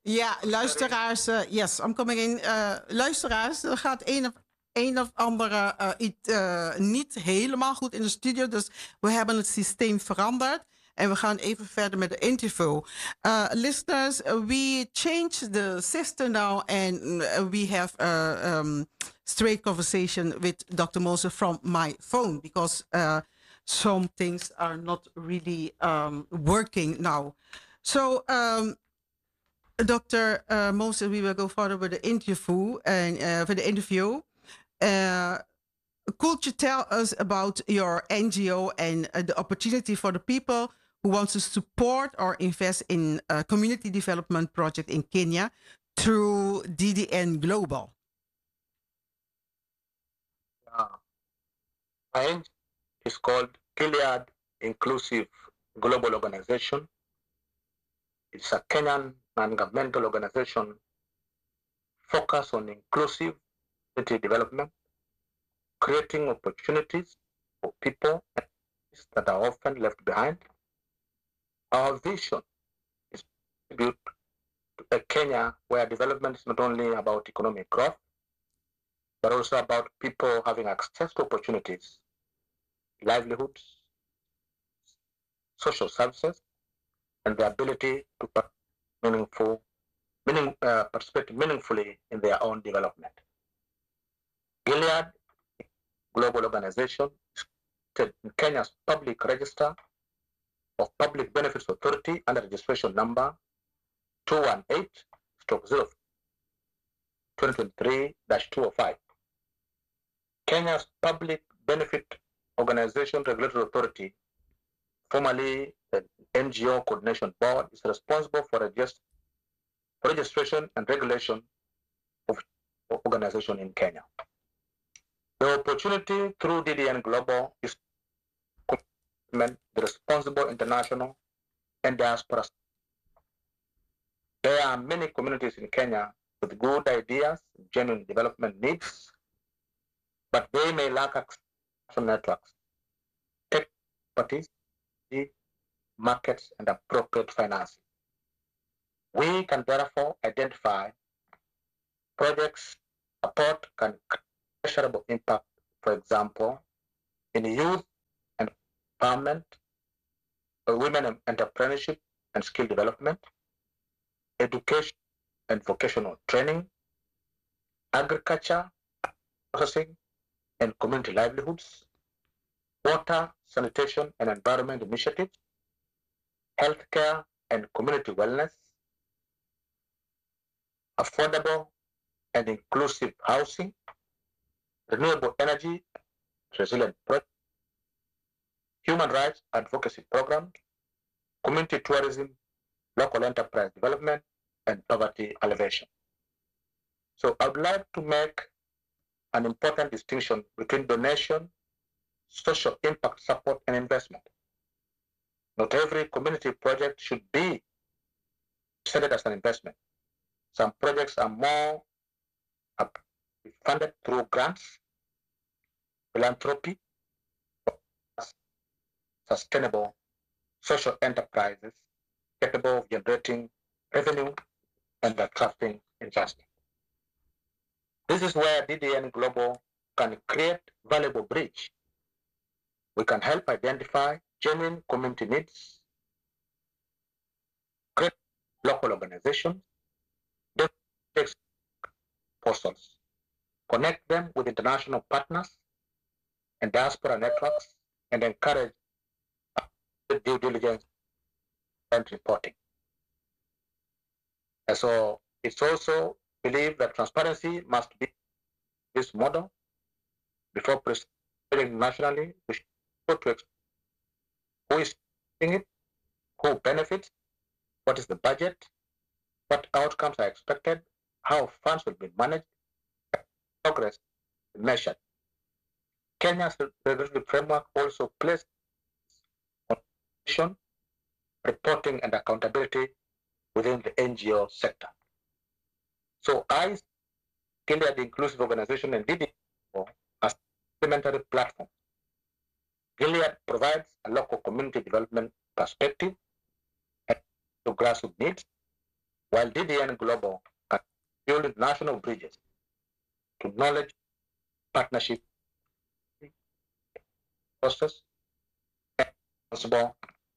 Ja, luisteraars, yes, I'm coming in. Luisteraars, er gaat een of andere niet helemaal goed in de studio. Dus we hebben het systeem veranderd. En we gaan even verder met de interview. Listeners, we changed the system now and we have a straight conversation with Dr. Moses from my phone because some things are not really working now. So, Dr. Moses, we will go further with the interview and for the interview. Uh, could you tell us about your NGO and the opportunity for the people who want to support or invest in a community development project in Kenya through DDN Global? My NGO is called Gilead Inclusive Global Organization. It's a Kenyan non-governmental organization focused on inclusive community development, creating opportunities for people that are often left behind. Our vision is to contribute to a Kenya where development is not only about economic growth, but also about people having access to opportunities, livelihoods, social services, and the ability to participate meaningfully in their own development. Gilead Global Organization is in Kenya's public register of Public Benefits Authority under registration number 218-2023-205. Kenya's Public Benefit Organization Regulatory Authority, formerly the NGO Coordination Board, is responsible for registration and regulation of organization in Kenya. The opportunity through DDN Global is the responsible international and diaspora. There are many communities in Kenya with good ideas, genuine development needs, but they may lack access to networks, tech expertise, markets, and appropriate financing. We can therefore identify projects support can measurable impact, for example, in youth empowerment, women entrepreneurship and skill development, education and vocational training, agriculture, processing and community livelihoods, water, sanitation and environment initiatives, healthcare and community wellness, affordable and inclusive housing, renewable energy, resilient projects, human rights advocacy programs, community tourism, local enterprise development, and poverty alleviation. So I would like to make an important distinction between donation, social impact support, and investment. Not every community project should be considered as an investment. Some projects are more funded through grants, philanthropy, sustainable social enterprises capable of generating revenue and attracting investment. This is where DDN Global can create valuable bridge. We can help identify genuine community needs, create local organizations, develop proposals, connect them with international partners and diaspora networks, and encourage due diligence and reporting. And so it's also believed that transparency must be this model before proceeding nationally. We should go to who is doing it, who benefits, what is the budget, what outcomes are expected, how funds will be managed, progress measured. Kenya's regulatory framework also places on reporting and accountability within the NGO sector. So I Gilead Inclusive Organization and DD as complementary platform. Gilead provides a local community development perspective to grassroots needs, while DDN Global can build national bridges to knowledge partnership process and responsible.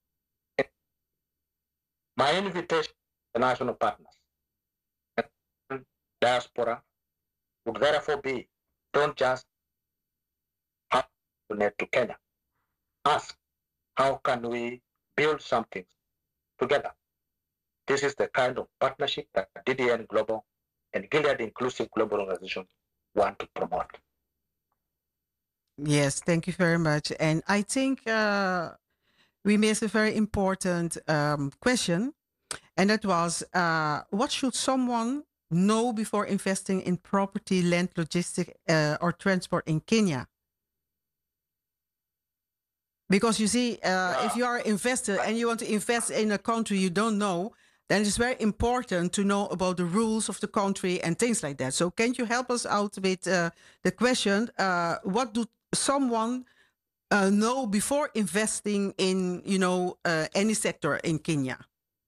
My invitation to national partners and diaspora would therefore be, don't just how to donate to Kenya. Ask, how can we build something together? This is the kind of partnership that DDN Global and Gilead Inclusive Global Organization want to promote. Yes, thank you very much. And I think we missed a very important question, and that was what should someone know before investing in property, land, logistics, or transport in Kenya? Because you see, if you are an investor and you want to invest in a country you don't know, then it's very important to know about the rules of the country and things like that. So can you help us out with the question, what do someone know before investing in, any sector in Kenya?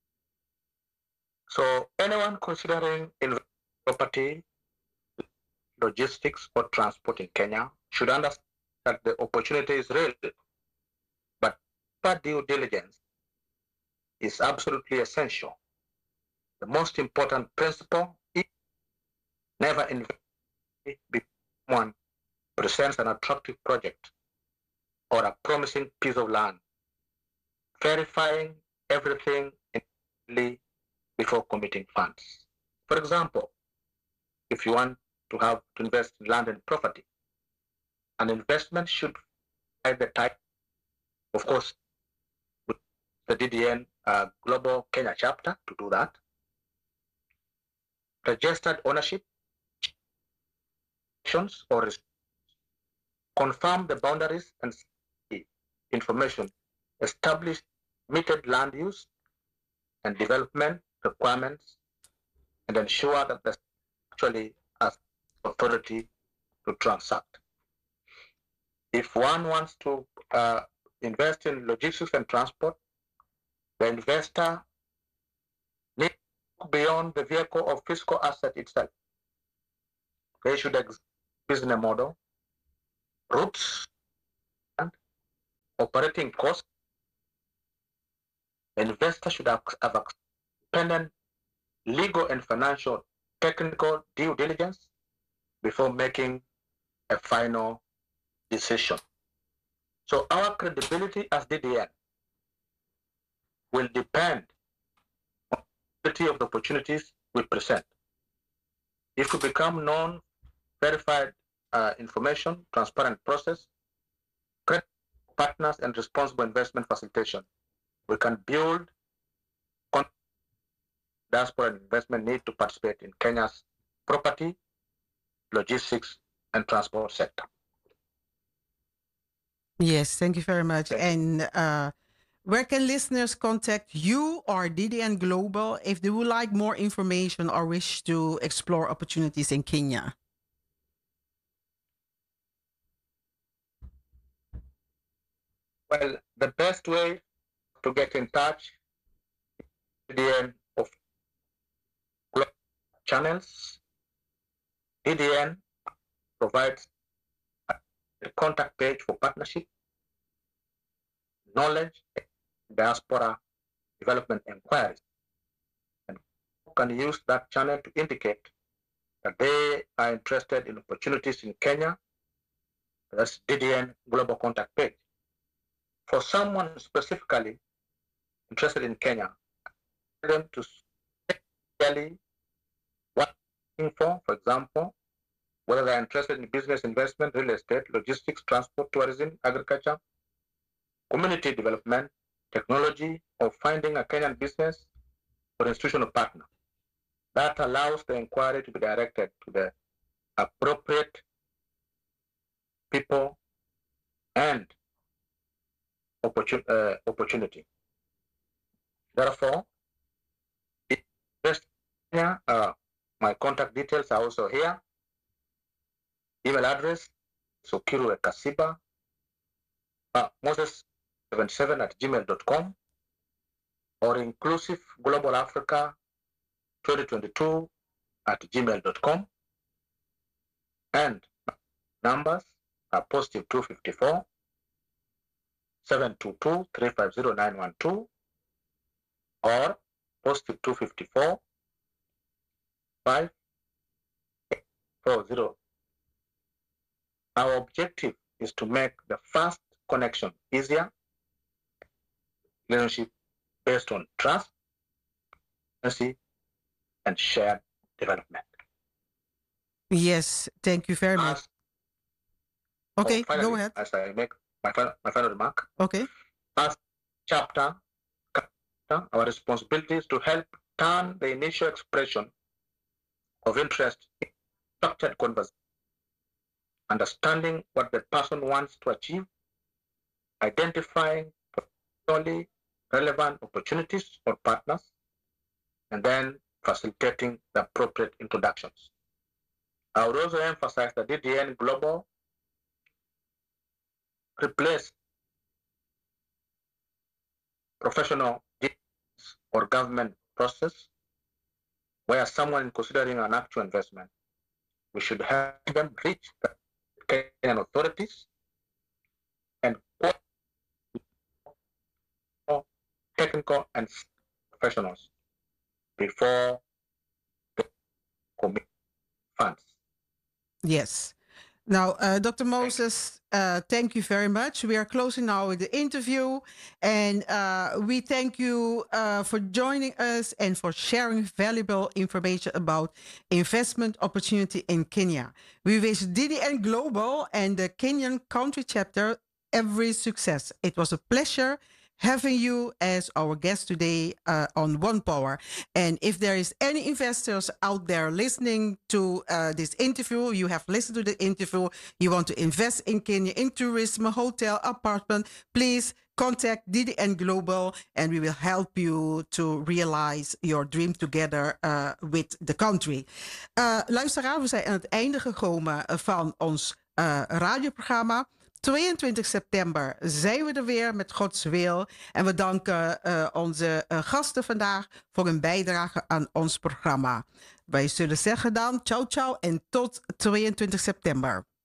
So anyone considering property, logistics, or transport in Kenya should understand that the opportunity is real, but due diligence is absolutely essential. The most important principle is never invest before someone presents an attractive project or a promising piece of land, verifying everything before committing funds. For example, if you want to invest in land and property, an investment should have the type, of course, with the DDN Global Kenya chapter to do that, registered ownership, or confirm the boundaries and information, establish limited land use and development requirements, and ensure that the actually has authority to transact. If one wants to invest in logistics and transport, the investor needs to look beyond the vehicle or physical asset itself. They should examine business model, routes, and operating costs. The investor should have independent legal and financial technical due diligence before making a final decision. So our credibility as DDN will depend on the quality of the opportunities we present. If we become known, verified information, transparent process, credible partners, and responsible investment facilitation, we can build diaspora investment need to participate in Kenya's property, logistics, and transport sector. Yes, thank you very much. And where can listeners contact you or DDN Global if they would like more information or wish to explore opportunities in Kenya? Well, the best way to get in touch is DDN of channels. DDN provides a contact page for partnership, knowledge, diaspora development inquiries. And you can use that channel to indicate that they are interested in opportunities in Kenya. That's DDN Global Contact page. For someone specifically interested in Kenya, them to specifically what for example, whether they're interested in business investment, real estate, logistics, transport, tourism, agriculture, community development, technology, or finding a Kenyan business or institutional partner. That allows the inquiry to be directed to the appropriate people and opportunity. Therefore, my contact details are also here. Email address, Sokiru Kasiba, Moses77@gmail.com, or Inclusive Global Africa 2022@gmail.com, and numbers are positive 254 722 350 912 or positive 254 540. Our objective is to make the first connection easier, relationship based on trust, mercy, and shared development. Yes, thank you very much. Okay, finally, go ahead. As I make my final remark. Okay. First chapter, our responsibility is to help turn the initial expression of interest in structured conversation, understanding what the person wants to achieve, identifying potentially relevant opportunities or partners, and then facilitating the appropriate introductions. I would also emphasize that DDN Global replace professional or government process where someone considering an actual investment, we should help them reach the Kenyan authorities and technical and professionals before they commit funds. Yes. Now, Dr. Moses, thank you very much. We are closing now with the interview, and we thank you for joining us and for sharing valuable information about investment opportunity in Kenya. We wish DDN Global and the Kenyan country chapter every success. It was a pleasure having you as our guest today on One Power. And if there is any investors out there listening to this interview, you have listened to the interview, you want to invest in Kenya, in tourism, hotel, apartment, please contact DDN Global and we will help you to realize your dream together with the country. Luisteraar, we zijn aan het einde gekomen van ons radioprogramma. 22 september zijn we er weer met Gods wil. En we danken onze gasten vandaag voor hun bijdrage aan ons programma. Wij zullen zeggen dan ciao ciao en tot 22 september.